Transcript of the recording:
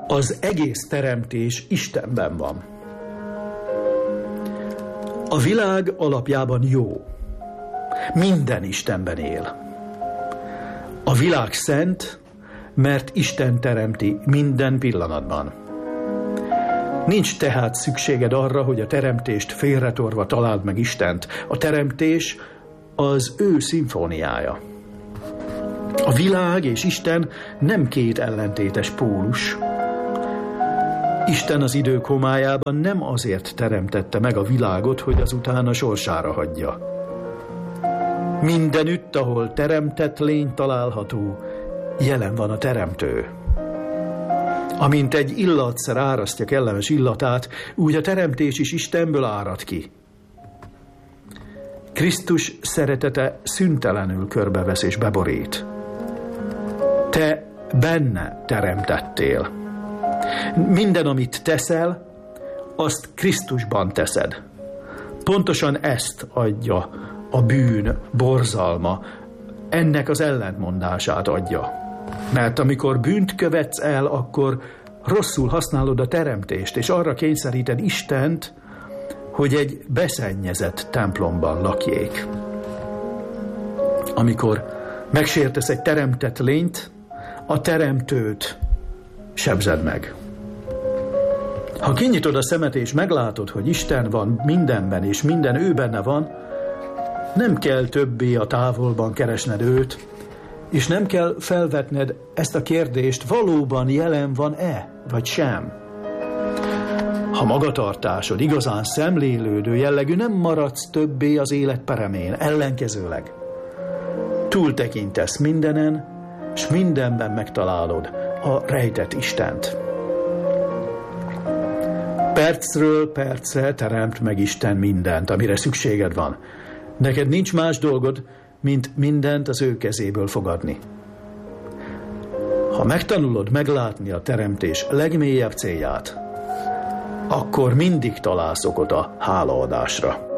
Az egész teremtés Istenben van. A világ alapjában jó. Minden Istenben él. A világ szent, mert Isten teremti minden pillanatban. Nincs tehát szükséged arra, hogy a teremtést félretorva találd meg Istent. A teremtés az ő szimfóniája. A világ és Isten nem két ellentétes pólus. Isten az idők homályában nem azért teremtette meg a világot, hogy azután a sorsára hagyja. Mindenütt, ahol teremtett lény található, jelen van a teremtő. Amint egy illatszer árasztja kellemes illatát, úgy a teremtés is Istenből árad ki. Krisztus szeretete szüntelenül körbevesz és beborít. Te benne teremtettél. Minden, amit teszel, azt Krisztusban teszed. Pontosan ezt adja a bűn borzalma, ennek az ellentmondását adja. Mert amikor bűnt követsz el, akkor rosszul használod a teremtést, és arra kényszeríted Istent, hogy egy beszennyezett templomban lakjék. Amikor megsértesz egy teremtett lényt, a teremtőt sebzed meg. Ha kinyitod a szemet és meglátod, hogy Isten van mindenben, és minden ő benne van, nem kell többé a távolban keresned őt, és nem kell felvetned ezt a kérdést, valóban jelen van-e, vagy sem. Ha magatartásod igazán szemlélődő jellegű, nem maradsz többé az élet peremén, ellenkezőleg. Túltekintesz mindenen, és mindenben megtalálod a rejtett Istent. Percről percre teremt meg Isten mindent, amire szükséged van. Neked nincs más dolgod, mint mindent az ő kezéből fogadni. Ha megtanulod meglátni a teremtés legmélyebb célját, akkor mindig találsz okot a hálaadásra.